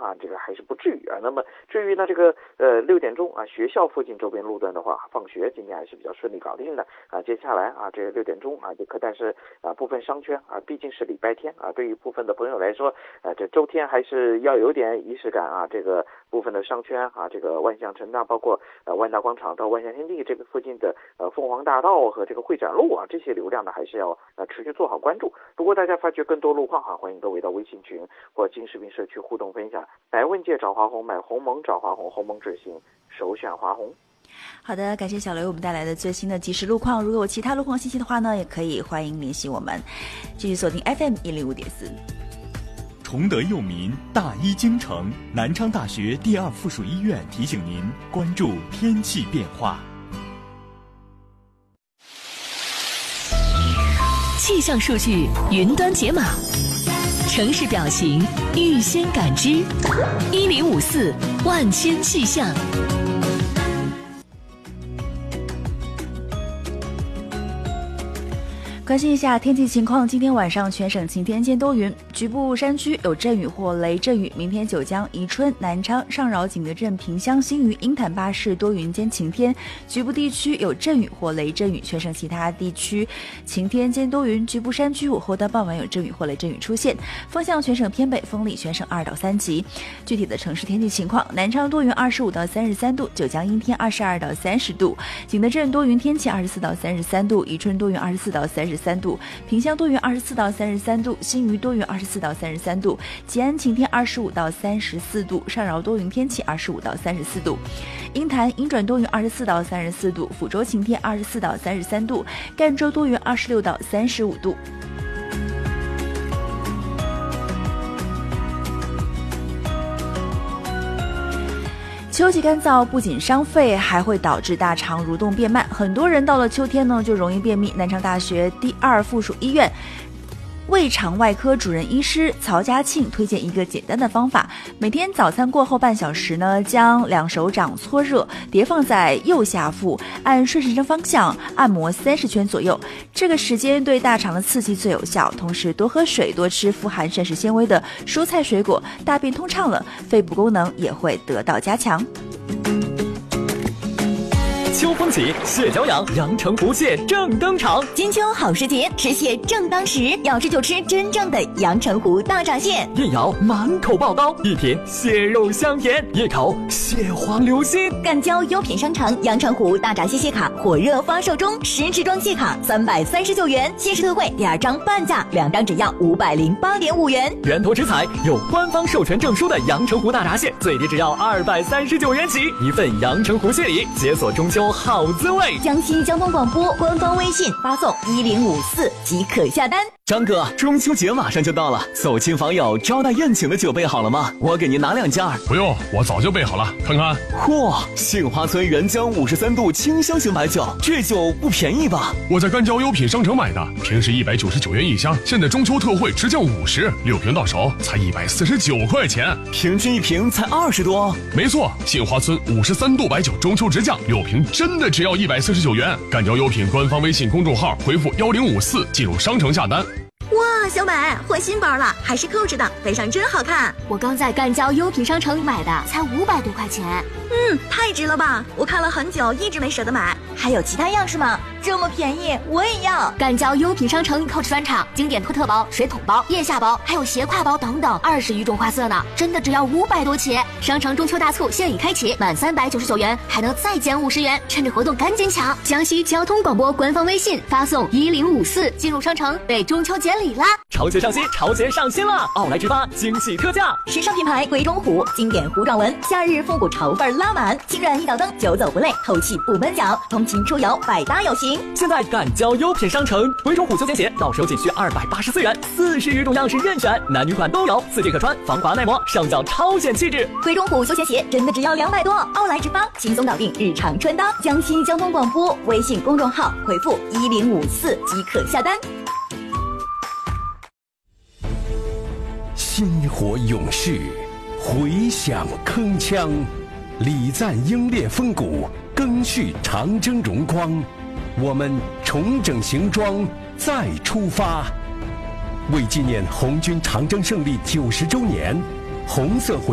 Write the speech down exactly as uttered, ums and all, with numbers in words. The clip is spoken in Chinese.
啊，这个还是不至于啊。那么至于呢这个呃六点钟啊学校附近周边路段的话，放学今天还是比较顺利搞定的啊。接下来啊这个六点钟啊就可，但是啊部分商圈啊毕竟是礼拜天啊，对于部分的朋友来说，呃这周天还是要有点仪式感啊。这个部分的商圈啊，这个万象城啊，包括呃万达广场到万象天地这个附近的呃凤凰大道和这个会展路啊，这些流量呢还是要呃持续做好关注。如果大家发觉更多路况哈，欢迎各位到微信群或金视频社区互动分享。来问界找华红，买鸿蒙找华红，鸿蒙智行首选华红。 好的，感谢小雷为我们带来的最新的即时路况。如果有其他路况信息的话呢，也可以欢迎联系我们。继续锁定 F M 一零五点四。 崇德佑民，大医京城，南昌大学第二附属医院提醒您关注天气变化。 气象数据云端解码，城市表情预先感知，一零五四万千气象。 关心一下天气情况，今天晚上全省晴天间多云，局部山区有阵雨或雷阵雨。明天九江、宜春、南昌、上饶、景德镇、萍乡、新余、鹰潭、巴士多云间晴天，局部地区有阵雨或雷阵雨。全省其他地区晴天间多云，局部山区午后到傍晚有阵雨或雷阵雨出现。风向全省偏北，风力全省二到三级。具体的城市天气情况：南昌多云二十五到三十三度，九江阴天二十二到三十度，景德镇多云天气二十四到三十三度，宜春多云二十四到三十三度，萍乡多云二十四到三十三度，新余多云二十四到三十三度，吉安晴天二十五到三十四度，上饶多云天气二十五到三十四度，鹰潭阴转多云二十四到三十四度，抚州晴天二十四到三十三度，赣州多云二十六到三十五度。秋季干燥不仅伤肺，还会导致大肠蠕动变慢，很多人到了秋天呢就容易便秘。南昌大学第二附属医院胃肠外科主任医师曹家庆推荐一个简单的方法，每天早餐过后半小时呢，将两手掌搓热叠放在右下腹，按顺时针方向按摩三十圈左右，这个时间对大肠的刺激最有效。同时多喝水，多吃富含膳食纤维的蔬菜水果，大便通畅了，肺部功能也会得到加强。 秋风起，蟹脚痒，阳澄湖蟹正登场。 金秋好时节，吃蟹正当时，要吃就吃真正的阳澄湖大闸蟹。 一咬满口爆刀，一品蟹肉香甜，一口蟹黄流心。 赣胶优品商城阳澄湖大闸蟹蟹卡火热发售中，十支装蟹卡三百三十九元，限时特惠，第二张半价，两张只要五百零八点五元。 源头直采有官方授权证书的阳澄湖大闸蟹，最低只要二百三十九元起，一份阳澄湖蟹礼，解锁中秋好滋味。 江西交通广播官方微信发送一零五四即可下单。 张哥，中秋节马上就到了，走亲访友招待宴请的酒备好了吗？我给您拿两件。 不用，我早就备好了，看看。 嚯，杏花村原浆五十三度清香型白酒，这酒不便宜吧？ 我在赣胶优品商城买的，平时一百九十九元一箱，现在中秋特惠直降五十，六瓶到手才一百四十九块钱， 平均一瓶才二十多。 没错，杏花村五十三度白酒中秋直降，六瓶真的只要一百四十九元。赣胶优品官方微信公众号回复幺零五四进入商城下单。 哇，小美换新包了，还是扣着的，背上真好看。 我刚在赣胶优品商城买的，才五百多块钱。 嗯，太值了吧！我看了很久，一直没舍得买。还有其他样式吗？这么便宜，我也要。 赣胶优品商城 Coach 专场经典托特包、水桶包、腋下包，还有斜挎包等等，二十余种花色呢，真的只要五百多起。商城中秋大促现已开启，满三百九十九元还能再减五十元，趁着活动赶紧抢！江西交通广播官方微信发送一零五四进入商城，备中秋节礼啦！ 潮节上新，潮节上新了！奥莱直发惊喜特价， 时尚品牌鬼冢虎经典糊状纹，夏日复古潮范拉满，轻软一脚蹬，久走不累，透气不闷脚，通勤出游百搭有型。 现在赣胶优品商城，鬼冢虎休闲鞋到手仅需二百八十四元，四十余种样式任选，男女款都有，四季可穿，防滑耐磨，上脚超显气质。 鬼冢虎休闲鞋真的只要两百多，奥莱直发轻松搞定日常穿搭。江西交通广播微信公众号回复一零五四即可下单。 薪火勇士，回响铿锵；礼赞英烈风骨，赓续长征荣光。我们重整行装，再出发。为纪念红军长征胜利九十周年，红色